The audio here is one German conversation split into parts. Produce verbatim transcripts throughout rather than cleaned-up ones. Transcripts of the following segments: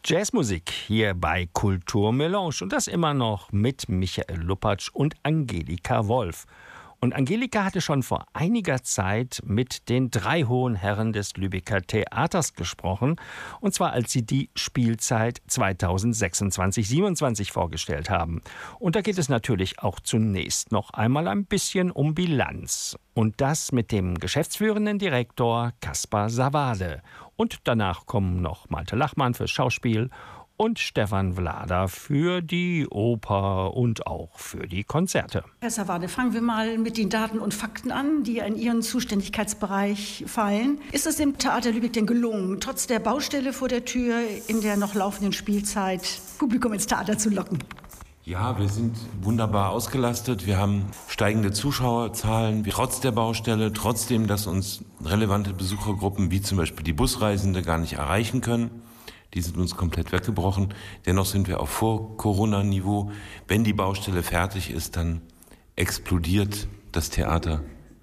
Jazzmusik hier bei Kulturmelange und das immer noch mit Michael Luppatsch und Angelika Wolf. Und Angelika hatte schon vor einiger Zeit mit den drei hohen Herren des Lübecker Theaters gesprochen, und zwar als sie die Spielzeit zweitausendsechsundzwanzig siebenundzwanzig vorgestellt haben. Und da geht es natürlich auch zunächst noch einmal ein bisschen um Bilanz. Und das mit dem geschäftsführenden Direktor Kaspar Sawade. Und danach kommen noch Malte Lachmann fürs Schauspiel und Stefan Vlada für die Oper und auch für die Konzerte. Herr Sawade, fangen wir mal mit den Daten und Fakten an, die in Ihren Zuständigkeitsbereich fallen. Ist es dem Theater Lübeck denn gelungen, trotz der Baustelle vor der Tür in der noch laufenden Spielzeit Publikum ins Theater zu locken? Ja, wir sind wunderbar ausgelastet. Wir haben steigende Zuschauerzahlen, trotz der Baustelle, trotzdem, dass uns relevante Besuchergruppen wie zum Beispiel die Busreisende gar nicht erreichen können. Die sind uns komplett weggebrochen. Dennoch sind wir auf Vor-Corona-Niveau. Wenn die Baustelle fertig ist, dann explodiert das Theater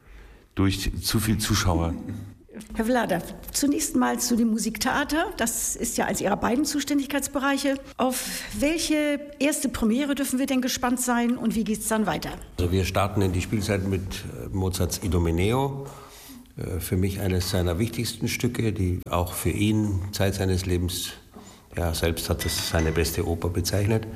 durch zu viel Zuschauer. Herr Vlada, zunächst mal zu dem Musiktheater. Das ist ja eines Ihrer beiden Zuständigkeitsbereiche. Auf welche erste Premiere dürfen wir denn gespannt sein und wie geht es dann weiter? Also wir starten in die Spielzeit mit Mozarts Idomeneo. Für mich eines seiner wichtigsten Stücke, die auch für ihn Zeit seines Lebens, ja, selbst hat es seine beste Oper bezeichnet.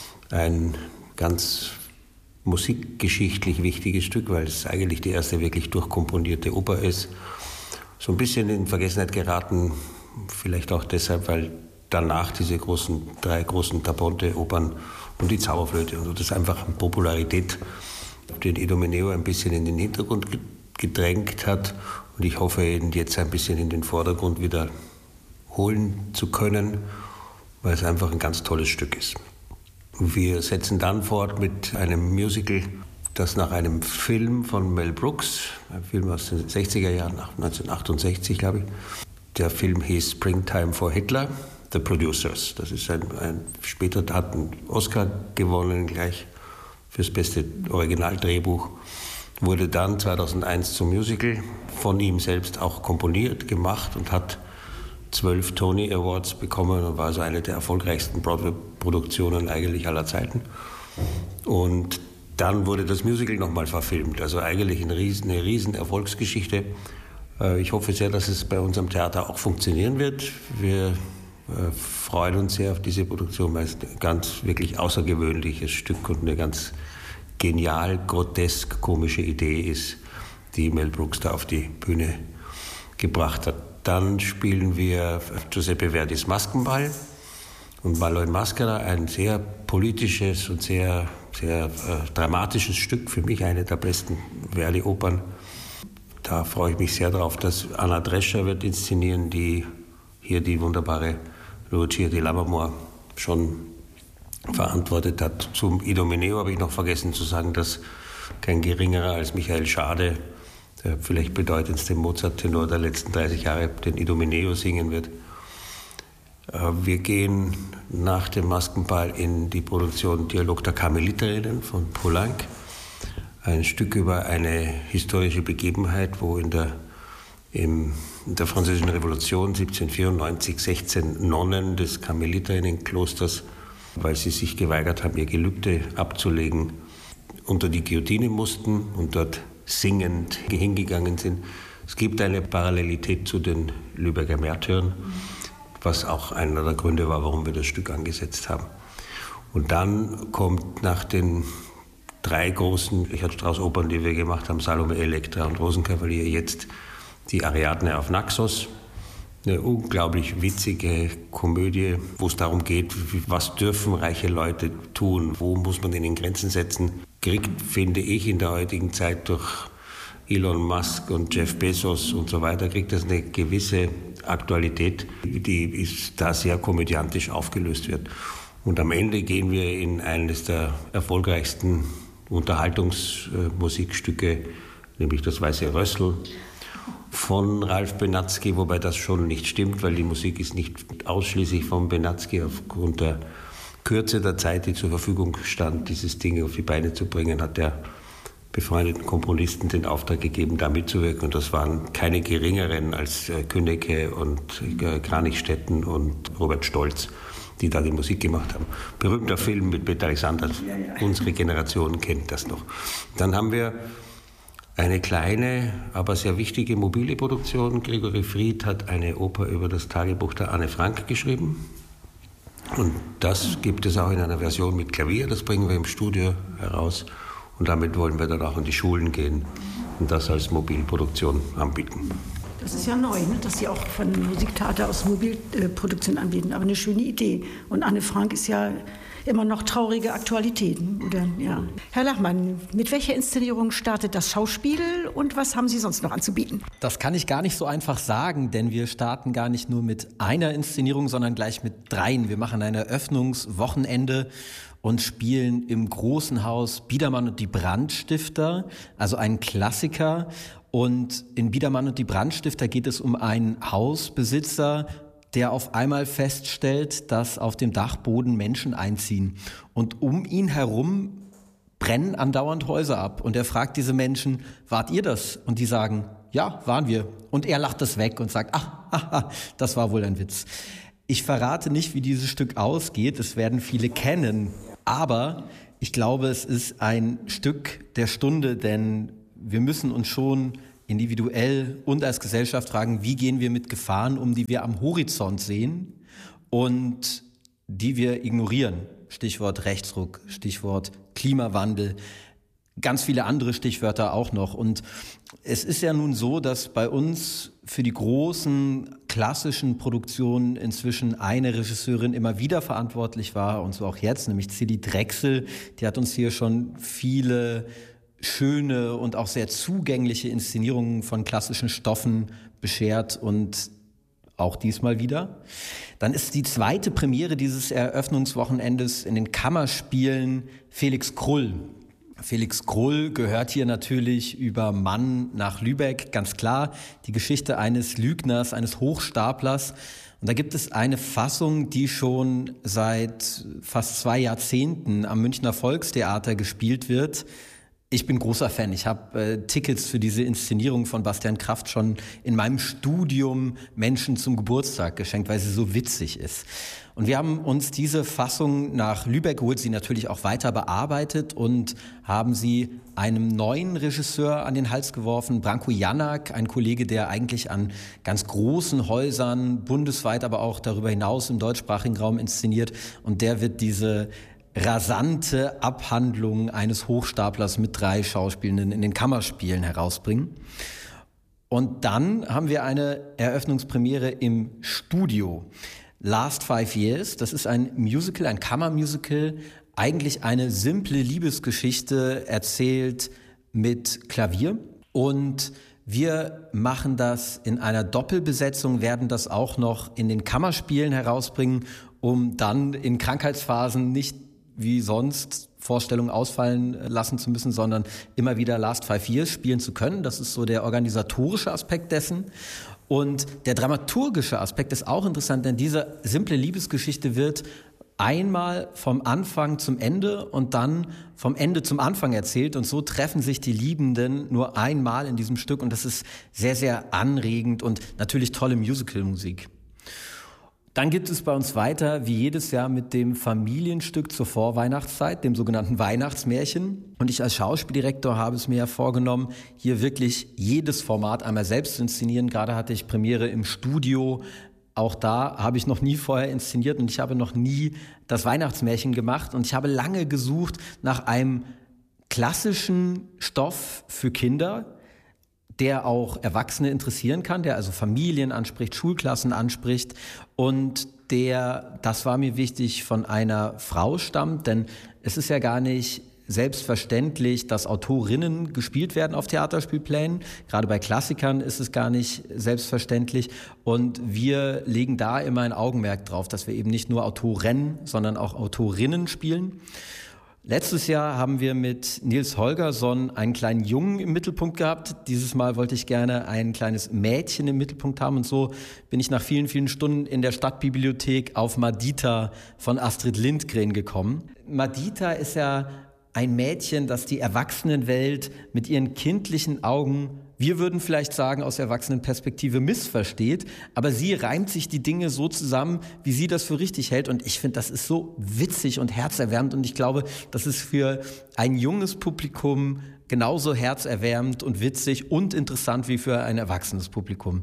Ein ganz musikgeschichtlich wichtiges Stück, weil es eigentlich die erste wirklich durchkomponierte Oper ist. So ein bisschen in Vergessenheit geraten, vielleicht auch deshalb, weil danach diese großen, drei großen Taponte-Opern und die Zauberflöte und so, das einfach an Popularität den Idomeneo ein bisschen in den Hintergrund gedrängt hat. Und ich hoffe, ihn jetzt ein bisschen in den Vordergrund wieder holen zu können, weil es einfach ein ganz tolles Stück ist. Wir setzen dann fort mit einem Musical, das nach einem Film von Mel Brooks, ein Film aus den sechziger Jahren, neunzehnhundertachtundsechzig, glaube ich. Der Film hieß Springtime for Hitler, The Producers. Das ist ein, ein später hat einen Oscar gewonnen, gleich fürs beste Originaldrehbuch. Wurde dann zweitausendeins zum Musical, von ihm selbst auch komponiert, gemacht und hat zwölf Tony Awards bekommen und war also eine der erfolgreichsten Broadway-Produktionen eigentlich aller Zeiten. Und dann wurde das Musical nochmal verfilmt, also eigentlich eine riesen, eine riesen Erfolgsgeschichte. Ich hoffe sehr, dass es bei uns am Theater auch funktionieren wird. Wir freuen uns sehr auf diese Produktion, weil es ein ganz wirklich außergewöhnliches Stück und eine ganz genial, grotesk, komische Idee ist, die Mel Brooks da auf die Bühne gebracht hat. Dann spielen wir Giuseppe Verdis Maskenball und Malo in Maschera, ein sehr politisches und sehr, sehr äh, dramatisches Stück, für mich eine der besten Verdi-Opern. Da freue ich mich sehr drauf, dass Anna Drescher wird inszenieren, die hier die wunderbare Lucia di Lammermoor schon verantwortet hat. Zum Idomeneo habe ich noch vergessen zu sagen, dass kein geringerer als Michael Schade, der vielleicht bedeutendste Mozart-Tenor der letzten dreißig Jahre, den Idomeneo singen wird. Wir gehen nach dem Maskenball in die Produktion Dialog der Karmeliterinnen von Poulenc. Ein Stück über eine historische Begebenheit, wo in der, in der Französischen Revolution siebzehnhundertvierundneunzig sechzehn Nonnen des Karmeliterinnenklosters, weil sie sich geweigert haben, ihr Gelübde abzulegen, unter die Guillotine mussten und dort singend hingegangen sind. Es gibt eine Parallelität zu den Lübecker Märtyrern, was auch einer der Gründe war, warum wir das Stück angesetzt haben. Und dann kommt nach den drei großen Richard Strauss-Opern, die wir gemacht haben, Salome, Elektra und Rosenkavalier, jetzt die Ariadne auf Naxos. Eine unglaublich witzige Komödie, wo es darum geht, was dürfen reiche Leute tun, wo muss man ihnen Grenzen setzen. Kriegt, finde ich, in der heutigen Zeit durch Elon Musk und Jeff Bezos und so weiter, kriegt das eine gewisse Aktualität, die ist da sehr komödiantisch aufgelöst wird. Und am Ende gehen wir in eines der erfolgreichsten Unterhaltungsmusikstücke, nämlich das Weiße Rössl von Ralf Benatzky, wobei das schon nicht stimmt, weil die Musik ist nicht ausschließlich von Benatzky. Aufgrund der Kürze der Zeit, die zur Verfügung stand, dieses Ding auf die Beine zu bringen, hat der befreundeten Komponisten den Auftrag gegeben, da mitzuwirken. Und das waren keine geringeren als Künnecke und Kranichstetten und Robert Stolz. die da die Musik gemacht haben. Berühmter Film mit Peter Alexander, unsere Generation kennt das noch. Dann haben wir eine kleine, aber sehr wichtige mobile Produktion. Gregory Fried hat eine Oper über das Tagebuch der Anne Frank geschrieben. Und das gibt es auch in einer Version mit Klavier, das bringen wir im Studio heraus. Und damit wollen wir dann auch in die Schulen gehen und das als Mobilproduktion anbieten. Das ist ja neu, ne? Dass Sie auch von Musiktheater aus Mobilproduktion anbieten, aber eine schöne Idee. Und Anne Frank ist ja immer noch traurige Aktualitäten, oder? Ja. Herr Lachmann, mit welcher Inszenierung startet das Schauspiel und was haben Sie sonst noch anzubieten? Das kann ich gar nicht so einfach sagen, denn wir starten gar nicht nur mit einer Inszenierung, sondern gleich mit dreien. Wir machen ein Eröffnungswochenende und spielen im Großen Haus Biedermann und die Brandstifter, also einen Klassiker. Und in Biedermann und die Brandstifter geht es um einen Hausbesitzer, der auf einmal feststellt, dass auf dem Dachboden Menschen einziehen. Und um ihn herum brennen andauernd Häuser ab. Und er fragt diese Menschen, wart ihr das? Und die sagen, ja, waren wir. Und er lacht das weg und sagt, ach, ach, das war wohl ein Witz. Ich verrate nicht, wie dieses Stück ausgeht. Es werden viele kennen. Aber ich glaube, es ist ein Stück der Stunde, denn wir müssen uns schon individuell und als Gesellschaft fragen, wie gehen wir mit Gefahren um, die wir am Horizont sehen und die wir ignorieren. Stichwort Rechtsruck, Stichwort Klimawandel, ganz viele andere Stichwörter auch noch. Und es ist ja nun so, dass bei uns für die großen klassischen Produktionen inzwischen eine Regisseurin immer wieder verantwortlich war und so auch jetzt, nämlich Zilli Drechsel. Die hat uns hier schon viele schöne und auch sehr zugängliche Inszenierungen von klassischen Stoffen beschert und auch diesmal wieder. Dann ist die zweite Premiere dieses Eröffnungswochenendes in den Kammerspielen Felix Krull. Felix Krull gehört hier natürlich über Mann nach Lübeck, ganz klar. Die Geschichte eines Lügners, eines Hochstaplers. Und da gibt es eine Fassung, die schon seit fast zwei Jahrzehnten am Münchner Volkstheater gespielt wird. Ich bin großer Fan. Ich habe äh, Tickets für diese Inszenierung von Bastian Kraft schon in meinem Studium Menschen zum Geburtstag geschenkt, weil sie so witzig ist. Und wir haben uns diese Fassung nach Lübeck geholt, sie natürlich auch weiter bearbeitet und haben sie einem neuen Regisseur an den Hals geworfen, Branko Janak, ein Kollege, der eigentlich an ganz großen Häusern bundesweit, aber auch darüber hinaus im deutschsprachigen Raum inszeniert. Und der wird diese rasante Abhandlung eines Hochstaplers mit drei Schauspielenden in den Kammerspielen herausbringen. Und dann haben wir eine Eröffnungspremiere im Studio. Last Five Years, das ist ein Musical, ein Kammermusical, eigentlich eine simple Liebesgeschichte erzählt mit Klavier. Und wir machen das in einer Doppelbesetzung, werden das auch noch in den Kammerspielen herausbringen, um dann in Krankheitsphasen nicht wie sonst Vorstellungen ausfallen lassen zu müssen, sondern immer wieder Last Five Years spielen zu können. Das ist so der organisatorische Aspekt dessen. Und der dramaturgische Aspekt ist auch interessant, denn diese simple Liebesgeschichte wird einmal vom Anfang zum Ende und dann vom Ende zum Anfang erzählt. Und so treffen sich die Liebenden nur einmal in diesem Stück. Und das ist sehr, sehr anregend und natürlich tolle Musicalmusik. Dann gibt es bei uns weiter, wie jedes Jahr, mit dem Familienstück zur Vorweihnachtszeit, dem sogenannten Weihnachtsmärchen. Und ich als Schauspieldirektor habe es mir ja vorgenommen, hier wirklich jedes Format einmal selbst zu inszenieren. Gerade hatte ich Premiere im Studio. Auch da habe ich noch nie vorher inszeniert und ich habe noch nie das Weihnachtsmärchen gemacht. Und ich habe lange gesucht nach einem klassischen Stoff für Kinder, der auch Erwachsene interessieren kann, der also Familien anspricht, Schulklassen anspricht und der, das war mir wichtig, von einer Frau stammt, denn es ist ja gar nicht selbstverständlich, dass Autorinnen gespielt werden auf Theaterspielplänen. Gerade bei Klassikern ist es gar nicht selbstverständlich und wir legen da immer ein Augenmerk drauf, dass wir eben nicht nur Autoren, sondern auch Autorinnen spielen. Letztes Jahr haben wir mit Nils Holgersson einen kleinen Jungen im Mittelpunkt gehabt. Dieses Mal wollte ich gerne ein kleines Mädchen im Mittelpunkt haben. Und so bin ich nach vielen, vielen Stunden in der Stadtbibliothek auf Madita von Astrid Lindgren gekommen. Madita ist ja ein Mädchen, das die Erwachsenenwelt mit ihren kindlichen Augen wir würden vielleicht sagen, aus Erwachsenenperspektive missversteht, aber sie reimt sich die Dinge so zusammen, wie sie das für richtig hält. Und ich finde, das ist so witzig und herzerwärmend. Und ich glaube, das ist für ein junges Publikum genauso herzerwärmend und witzig und interessant wie für ein erwachsenes Publikum.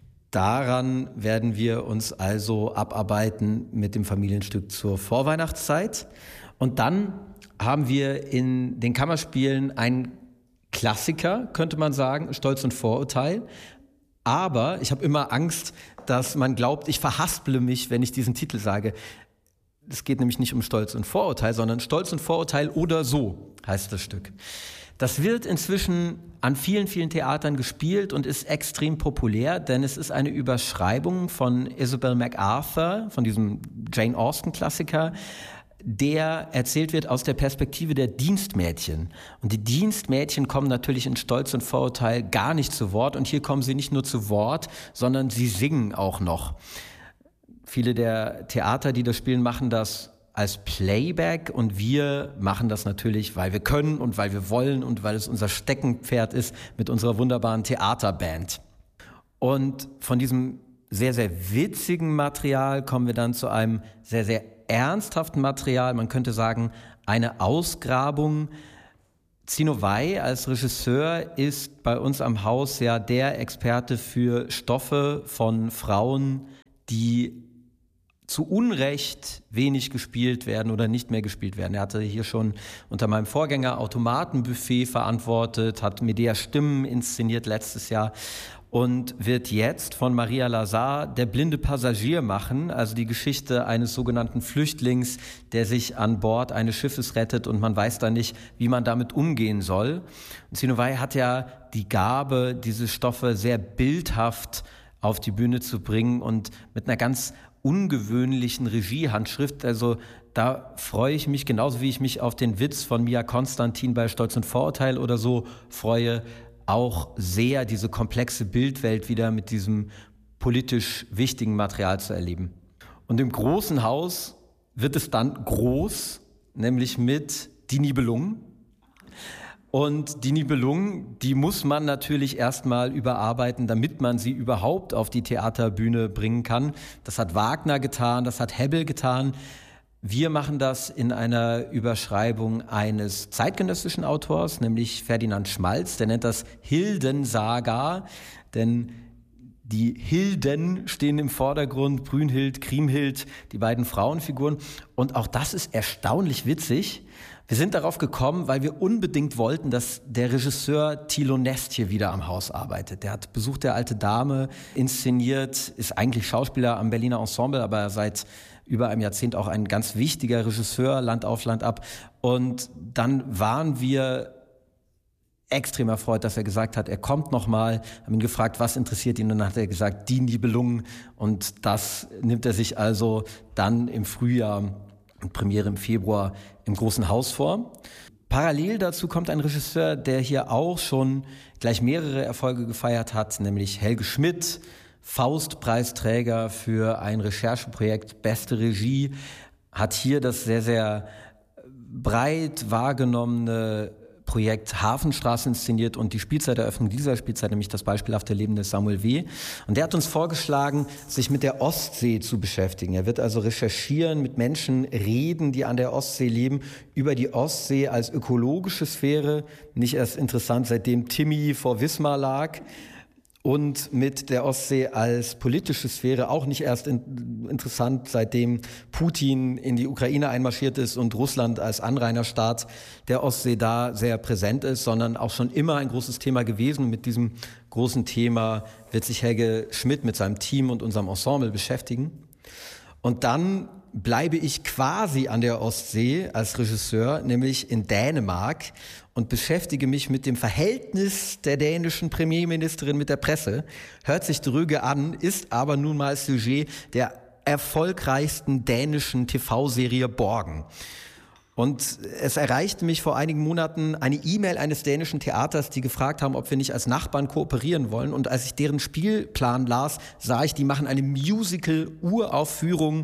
Daran werden wir uns also abarbeiten mit dem Familienstück zur Vorweihnachtszeit. Und dann haben wir in den Kammerspielen einen Klassiker, könnte man sagen, Stolz und Vorurteil. Aber ich habe immer Angst, dass man glaubt, ich verhasple mich, wenn ich diesen Titel sage. Es geht nämlich nicht um Stolz und Vorurteil, sondern Stolz und Vorurteil oder so heißt das Stück. Das wird inzwischen an vielen, vielen Theatern gespielt und ist extrem populär, denn es ist eine Überschreibung von Isabel MacArthur, von diesem Jane Austen-Klassiker, der erzählt wird aus der Perspektive der Dienstmädchen. Und die Dienstmädchen kommen natürlich in Stolz und Vorurteil gar nicht zu Wort. Und hier kommen sie nicht nur zu Wort, sondern sie singen auch noch. Viele der Theater, die das spielen, machen das als Playback und wir machen das natürlich, weil wir können und weil wir wollen und weil es unser Steckenpferd ist mit unserer wunderbaren Theaterband. Und von diesem sehr, sehr witzigen Material kommen wir dann zu einem sehr, sehr ernsthaften Material. Man könnte sagen, eine Ausgrabung. Zino Wey als Regisseur ist bei uns am Haus ja der Experte für Stoffe von Frauen, die zu Unrecht wenig gespielt werden oder nicht mehr gespielt werden. Er hatte hier schon unter meinem Vorgänger Automatenbuffet verantwortet, hat Medea Stimmen inszeniert letztes Jahr und wird jetzt von Maria Lazar Der blinde Passagier machen, also die Geschichte eines sogenannten Flüchtlings, der sich an Bord eines Schiffes rettet und man weiß dann nicht, wie man damit umgehen soll. Und Zino Wey hat ja die Gabe, diese Stoffe sehr bildhaft auf die Bühne zu bringen und mit einer ganz ungewöhnlichen Regiehandschrift. Also da freue ich mich, genauso wie ich mich auf den Witz von Mia Konstantin bei Stolz und Vorurteil oder so freue, auch sehr diese komplexe Bildwelt wieder mit diesem politisch wichtigen Material zu erleben. Und im großen Haus wird es dann groß, nämlich mit Die Nibelungen. Und die Nibelungen, die muss man natürlich erstmal überarbeiten, damit man sie überhaupt auf die Theaterbühne bringen kann. Das hat Wagner getan, das hat Hebbel getan. Wir machen das in einer Überschreibung eines zeitgenössischen Autors, nämlich Ferdinand Schmalz. Der nennt das Hildensaga, denn die Hilden stehen im Vordergrund, Brünnhild, Kriemhild, die beiden Frauenfiguren. Und auch das ist erstaunlich witzig. Wir sind darauf gekommen, weil wir unbedingt wollten, dass der Regisseur Thilo Nest hier wieder am Haus arbeitet. Der hat Besuch der alte Dame inszeniert, ist eigentlich Schauspieler am Berliner Ensemble, aber seit über einem Jahrzehnt auch ein ganz wichtiger Regisseur, Land auf, Land ab. Und dann waren wir extrem erfreut, dass er gesagt hat, er kommt nochmal, haben ihn gefragt, was interessiert ihn, und dann hat er gesagt, Die Nibelungen, und das nimmt er sich also dann im Frühjahr und Premiere im Februar im Großen Haus vor. Parallel dazu kommt ein Regisseur, der hier auch schon gleich mehrere Erfolge gefeiert hat, nämlich Helge Schmidt, Faustpreisträger für ein Rechercheprojekt Beste Regie, hat hier das sehr, sehr breit wahrgenommene Projekt Hafenstraße inszeniert und die Spielzeiteröffnung dieser Spielzeit, nämlich das beispielhafte Leben des Samuel W. Und der hat uns vorgeschlagen, sich mit der Ostsee zu beschäftigen. Er wird also recherchieren, mit Menschen reden, die an der Ostsee leben, über die Ostsee als ökologische Sphäre, nicht erst interessant, seitdem Timmy vor Wismar lag, und mit der Ostsee als politische Sphäre, auch nicht erst in, interessant, seitdem Putin in die Ukraine einmarschiert ist und Russland als Anrainerstaat der Ostsee da sehr präsent ist, sondern auch schon immer ein großes Thema gewesen. Mit diesem großen Thema wird sich Helge Schmidt mit seinem Team und unserem Ensemble beschäftigen. Und dann bleibe ich quasi an der Ostsee als Regisseur, nämlich in Dänemark, und beschäftige mich mit dem Verhältnis der dänischen Premierministerin mit der Presse. Hört sich dröge an, ist aber nun mal Sujet der erfolgreichsten dänischen T V-Serie Borgen. Und es erreichte mich vor einigen Monaten eine E-Mail eines dänischen Theaters, die gefragt haben, ob wir nicht als Nachbarn kooperieren wollen. Und als ich deren Spielplan las, sah ich, die machen eine Musical-Uraufführung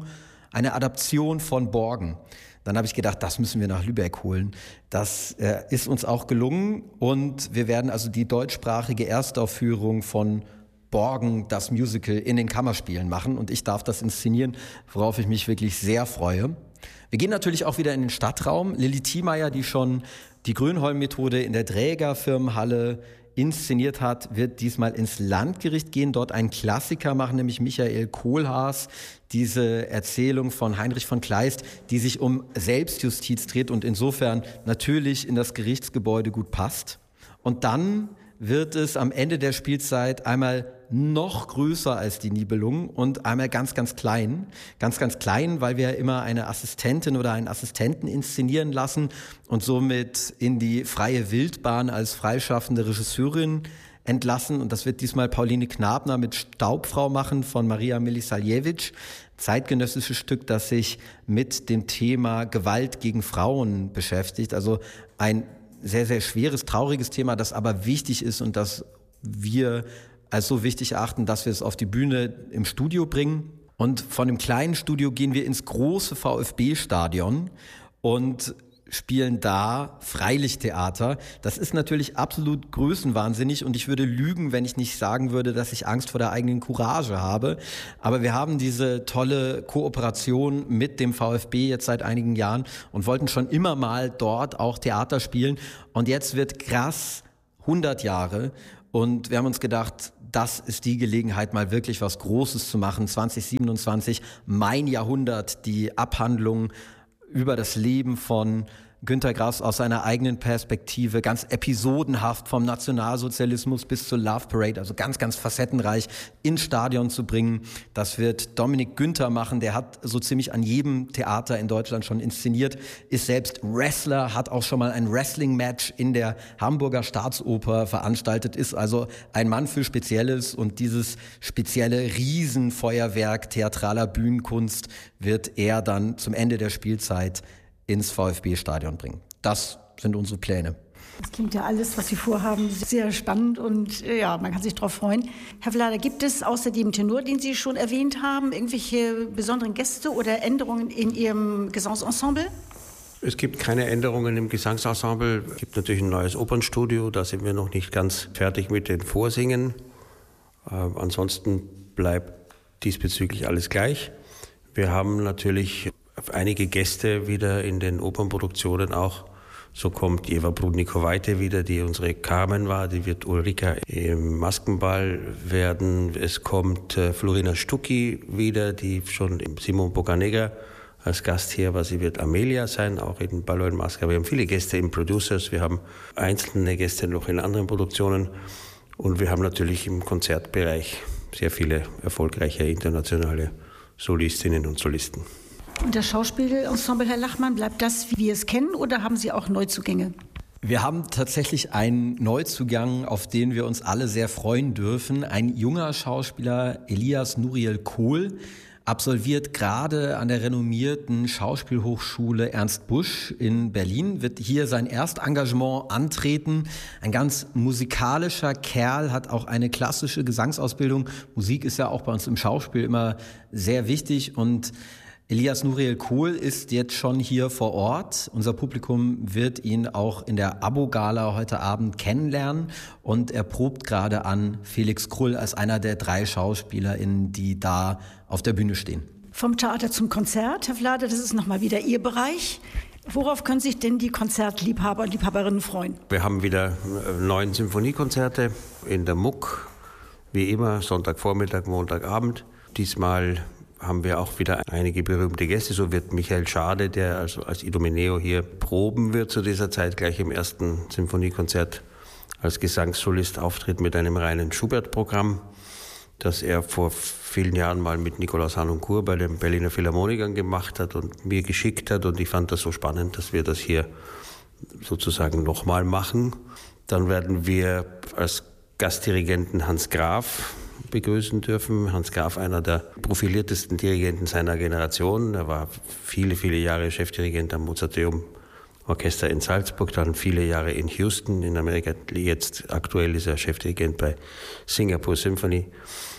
eine Adaption von Borgen. Dann habe ich gedacht, das müssen wir nach Lübeck holen. Das äh, ist uns auch gelungen und wir werden also die deutschsprachige Erstaufführung von Borgen, das Musical, in den Kammerspielen machen und ich darf das inszenieren, worauf ich mich wirklich sehr freue. Wir gehen natürlich auch wieder in den Stadtraum. Lilly Thiemeyer, die schon die Grönholm-Methode in der Dräger-Firmenhalle inszeniert hat, wird diesmal ins Landgericht gehen, dort einen Klassiker machen, nämlich Michael Kohlhaas, diese Erzählung von Heinrich von Kleist, die sich um Selbstjustiz dreht und insofern natürlich in das Gerichtsgebäude gut passt. Und dann wird es am Ende der Spielzeit einmal noch größer als die Nibelungen und einmal ganz, ganz klein. Ganz, ganz klein, weil wir immer eine Assistentin oder einen Assistenten inszenieren lassen und somit in die freie Wildbahn als freischaffende Regisseurin entlassen. Und das wird diesmal Pauline Knabner mit Staubfrau machen von Maria Milisaljewitsch. Zeitgenössisches Stück, das sich mit dem Thema Gewalt gegen Frauen beschäftigt. Also ein sehr, sehr schweres, trauriges Thema, das aber wichtig ist und das wir als so wichtig erachten, dass wir es auf die Bühne im Studio bringen. Und von dem kleinen Studio gehen wir ins große VfB-Stadion und spielen da Freilichttheater. Das ist natürlich absolut größenwahnsinnig und ich würde lügen, wenn ich nicht sagen würde, dass ich Angst vor der eigenen Courage habe. Aber wir haben diese tolle Kooperation mit dem VfB jetzt seit einigen Jahren und wollten schon immer mal dort auch Theater spielen. Und jetzt wird krass hundert Jahre und wir haben uns gedacht, das ist die Gelegenheit, mal wirklich was Großes zu machen. zwanzig siebenundzwanzig, mein Jahrhundert, die Abhandlung über das Leben von Günter Grass aus seiner eigenen Perspektive, ganz episodenhaft vom Nationalsozialismus bis zur Love Parade, also ganz, ganz facettenreich ins Stadion zu bringen. Das wird Dominik Günther machen, der hat so ziemlich an jedem Theater in Deutschland schon inszeniert, ist selbst Wrestler, hat auch schon mal ein Wrestling-Match in der Hamburger Staatsoper veranstaltet, ist also ein Mann für Spezielles und dieses spezielle Riesenfeuerwerk theatraler Bühnenkunst wird er dann zum Ende der Spielzeit ins VfB-Stadion bringen. Das sind unsere Pläne. Das klingt ja alles, was Sie vorhaben, sehr spannend und ja, man kann sich darauf freuen. Herr Vlader, gibt es außer dem Tenor, den Sie schon erwähnt haben, irgendwelche besonderen Gäste oder Änderungen in Ihrem Gesangsensemble? Es gibt keine Änderungen im Gesangsensemble. Es gibt natürlich ein neues Opernstudio, da sind wir noch nicht ganz fertig mit den Vorsingen. Äh, ansonsten bleibt diesbezüglich alles gleich. Wir haben natürlich einige Gäste wieder in den Opernproduktionen auch. So kommt Eva Brudnikowaite wieder, die unsere Carmen war. Die wird Ulrika im Maskenball werden. Es kommt äh, Florina Stucki wieder, die schon im Simon Boccanegra als Gast hier war. Sie wird Amelia sein, auch in Ballo in Maska. Wir haben viele Gäste im Producers. Wir haben einzelne Gäste noch in anderen Produktionen. Und wir haben natürlich im Konzertbereich sehr viele erfolgreiche internationale Solistinnen und Solisten. Und das Schauspielensemble, Herr Lachmann, bleibt das, wie wir es kennen, oder haben Sie auch Neuzugänge? Wir haben tatsächlich einen Neuzugang, auf den wir uns alle sehr freuen dürfen. Ein junger Schauspieler, Elias Nuriel Kohl, absolviert gerade an der renommierten Schauspielhochschule Ernst Busch in Berlin, wird hier sein Erstengagement antreten. Ein ganz musikalischer Kerl, hat auch eine klassische Gesangsausbildung. Musik ist ja auch bei uns im Schauspiel immer sehr wichtig und Elias Nuriel Kohl ist jetzt schon hier vor Ort. Unser Publikum wird ihn auch in der Abo-Gala heute Abend kennenlernen und er probt gerade an Felix Krull als einer der drei SchauspielerInnen, die da auf der Bühne stehen. Vom Theater zum Konzert, Herr Vlader, das ist nochmal wieder Ihr Bereich. Worauf können sich denn die Konzertliebhaber und Liebhaberinnen freuen? Wir haben wieder neun Symphoniekonzerte in der Muck, wie immer, Sonntagvormittag, Montagabend. Diesmal haben wir auch wieder einige berühmte Gäste. So wird Michael Schade, der also als Idomeneo hier proben wird zu dieser Zeit, gleich im ersten Symphoniekonzert als Gesangssolist auftritt mit einem reinen Schubert-Programm, das er vor vielen Jahren mal mit Nikolaus Harnoncourt bei den Berliner Philharmonikern gemacht hat und mir geschickt hat. Und ich fand das so spannend, dass wir das hier sozusagen nochmal machen. Dann werden wir als Gastdirigenten Hans Graf begrüßen dürfen. Hans Graf, einer der profiliertesten Dirigenten seiner Generation. Er war viele, viele Jahre Chefdirigent am Mozarteum Orchester in Salzburg, dann viele Jahre in Houston in Amerika. Jetzt aktuell ist er Chefdirigent bei Singapore Symphony.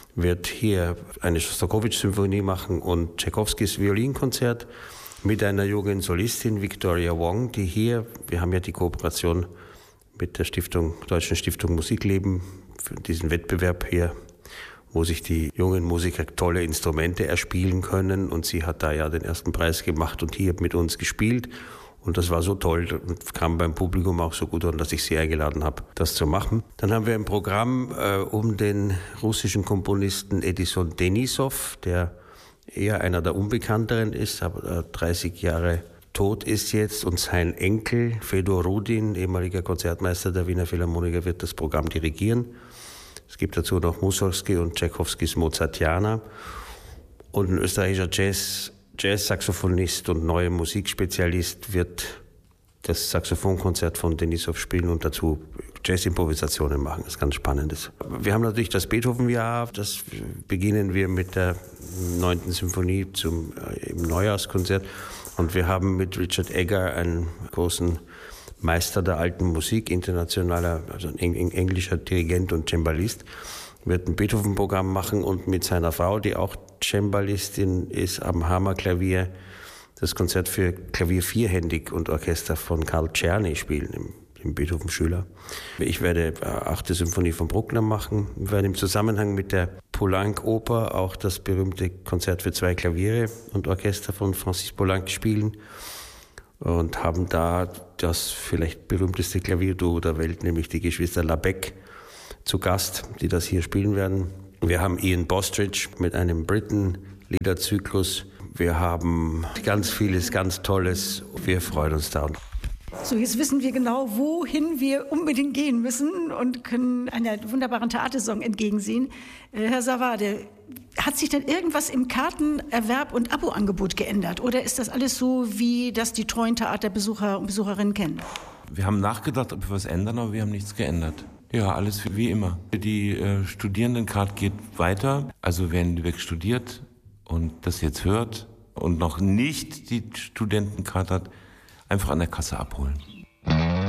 wird hier eine Schostakowitsch-Symphonie machen und Tschaikowskis Violinkonzert mit einer jungen Solistin, Victoria Wong, die hier, wir haben ja die Kooperation mit der Stiftung, Deutschen Stiftung Musikleben für diesen Wettbewerb hier, wo sich die jungen Musiker tolle Instrumente erspielen können. Und sie hat da ja den ersten Preis gemacht und hier mit uns gespielt. Und das war so toll und kam beim Publikum auch so gut an, dass ich sie eingeladen habe, das zu machen. Dann haben wir ein Programm äh, um den russischen Komponisten Edison Denisov, der eher einer der Unbekannteren ist, aber dreißig Jahre tot ist jetzt, und sein Enkel Fedor Rudin, ehemaliger Konzertmeister der Wiener Philharmoniker, wird das Programm dirigieren. Es gibt dazu noch Mussorgsky und Tschaikowskis Mozartiana und ein österreichischer Jazz, Jazz-Saxophonist und neuer Musikspezialist wird das Saxophonkonzert von Denisov spielen und dazu Jazz-Improvisationen machen. Das ist ganz Spannendes. Wir haben natürlich das Beethoven-Jahr. Das beginnen wir mit der neunten Symphonie zum äh, im Neujahrskonzert. Und wir haben mit Richard Egger einen großen Meister der alten Musik, internationaler, also ein englischer Dirigent und Cembalist, wird ein Beethoven-Programm machen und mit seiner Frau, die auch Cembalistin ist, am Hammerklavier das Konzert für Klavier vierhändig und Orchester von Karl Czerny spielen, im, im Beethoven-Schüler. Ich werde achte Symphonie von Bruckner machen. Wir werden im Zusammenhang mit der Poulenc-Oper auch das berühmte Konzert für zwei Klaviere und Orchester von Francis Poulenc spielen und haben da das vielleicht berühmteste Klavierduo der Welt, nämlich die Geschwister Labec, zu Gast, die das hier spielen werden. Wir haben Ian Bostridge mit einem Britten-Liederzyklus. Wir haben ganz vieles, ganz Tolles. Wir freuen uns da. So, jetzt wissen wir genau, wohin wir unbedingt gehen müssen und können einer wunderbaren Theatersaison entgegensehen. Äh, Herr Savade, hat sich denn irgendwas im Kartenerwerb und Abo-Angebot geändert? Oder ist das alles so, wie das die treuen Theaterbesucher und Besucherinnen kennen? Wir haben nachgedacht, ob wir was ändern, aber wir haben nichts geändert. Ja, alles wie immer. Die äh, Studierendencard geht weiter. Also wer in Lübeck studiert und das jetzt hört und noch nicht die Studentencard hat, einfach an der Kasse abholen.